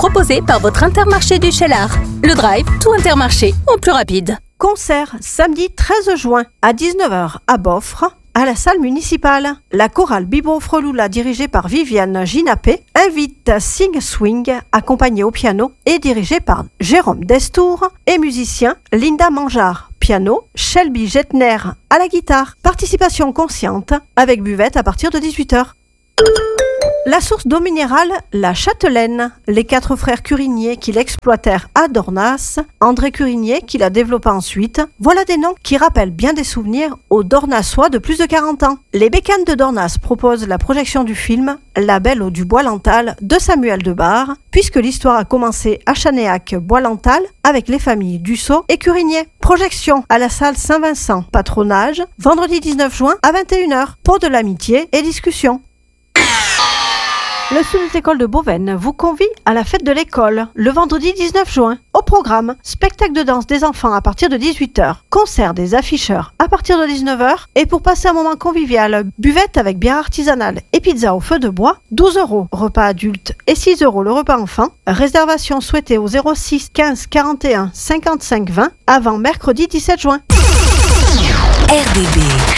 proposé par votre Intermarché du Cheylard. Le Drive, tout Intermarché, en plus rapide. Concert samedi 13 juin à 19h à Boffre, à la salle municipale. La chorale Bibo Freloula, dirigée par Viviane Ginapé, invite Sing Swing, accompagnée au piano et dirigée par Jérôme Destour, et musicien Linda Mangeard, piano, Shelby Jetner à la guitare. Participation consciente avec buvette à partir de 18h. La source d'eau minérale, la Châtelaine, les 4 frères Curinier qui l'exploitèrent à Dornas, André Curinier qui la développa ensuite, voilà des noms qui rappellent bien des souvenirs aux Dornasois de plus de 40 ans. Les Bécanes de Dornas proposent la projection du film La Belle au du Bois-Lantal de Samuel Debar, puisque l'histoire a commencé à Chanéac-Bois-Lantal avec les familles Dussault et Curinier. Projection à la salle Saint-Vincent, patronage, vendredi 19 juin à 21h, pour de l'amitié et discussion. Le Student École de Beauvais vous convie à la fête de l'école, le vendredi 19 juin. Au programme, spectacle de danse des enfants à partir de 18h, concert des afficheurs à partir de 19h, et pour passer un moment convivial, buvette avec bière artisanale et pizza au feu de bois, 12 €, repas adulte et 6 € le repas enfant. Réservation souhaitée au 06 15 41 55 20 avant mercredi 17 juin. RDB